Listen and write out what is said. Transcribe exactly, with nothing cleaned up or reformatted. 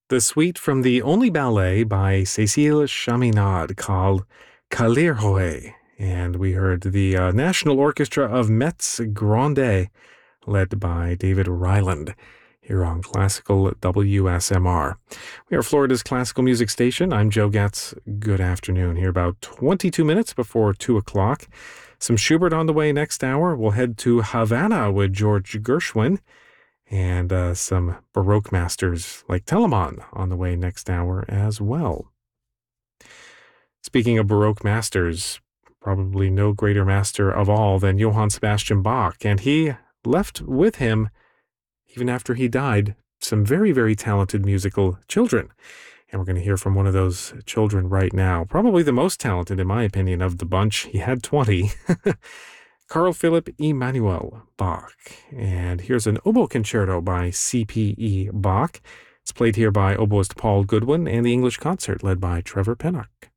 the suite from the only ballet by Cécile Chaminade called Kalir and we heard the uh, National Orchestra of Metz Grande, led by David Ryland, here on Classical W S M R. We are Florida's classical music station. I'm Joe Getz. Good afternoon. Here about twenty-two minutes before two o'clock. Some Schubert on the way next hour. We'll head to Havana with George Gershwin, and uh, some Baroque masters like Telemann on the way next hour as well. Speaking of Baroque masters, probably no greater master of all than Johann Sebastian Bach, and he left with him, even after he died, some very, very talented musical children. And we're going to hear from one of those children right now. Probably the most talented, in my opinion, of the bunch. He had twenty. Carl Philipp Emanuel Bach. And here's an oboe concerto by C P E Bach. It's played here by oboist Paul Goodwin and the English Concert led by Trevor Pinnock.